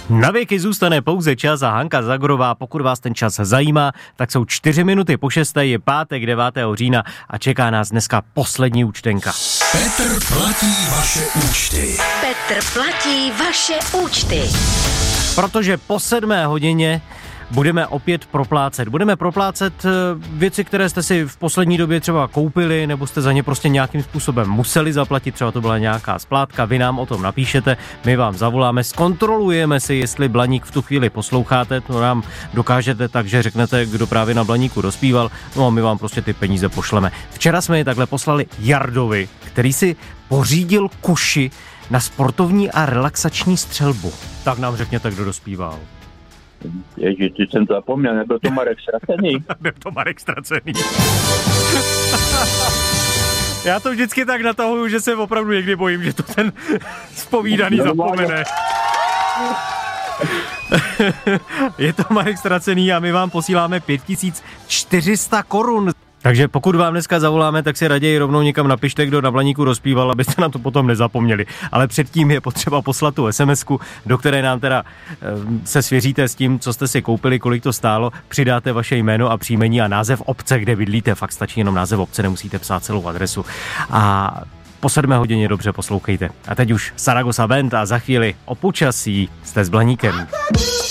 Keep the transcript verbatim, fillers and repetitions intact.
Na věky zůstane pouze čas a Hanka Zagorová, pokud vás ten čas zajímá, tak jsou čtyři minuty po šesté, je pátek devátého října a čeká nás dneska poslední účtenka. Petr platí vaše účty. Petr platí vaše účty. Protože po sedmé hodině budeme opět proplácet. Budeme proplácet věci, které jste si v poslední době třeba koupili, nebo jste za ně prostě nějakým způsobem museli zaplatit, třeba to byla nějaká splátka, vy nám o tom napíšete, my vám zavoláme, zkontrolujeme si, jestli Blaník v tu chvíli posloucháte, to nám dokážete tak, že řeknete, kdo právě na Blaníku dospíval, no a my vám prostě ty peníze pošleme. Včera jsme je takhle poslali Jardovi, který si pořídil kuši na sportovní a relaxační střelbu. Tak nám řekněte, kdo dospíval. Ježiš, ty jsem to zapomněl, nebyl to Marek Ztracený. Byl to Marek Ztracený. Já to vždycky tak natahuju, že se opravdu někdy bojím, že to ten zpovídaný zapomene. Je to Marek Ztracený a my vám posíláme pět tisíc čtyři sta korun. Takže pokud vám dneska zavoláme, tak si raději rovnou někam napište, kdo na Blaníku rozpíval, abyste na to potom nezapomněli. Ale předtím je potřeba poslat tu SMSku, do které nám teda se svěříte s tím, co jste si koupili, kolik to stálo, přidáte vaše jméno a příjmení a název obce, kde bydlíte. Fakt stačí jenom název obce, nemusíte psát celou adresu. A po sedmé hodině dobře poslouchejte. A teď už Saragossa Band a za chvíli o počasí jste s Blaníkem.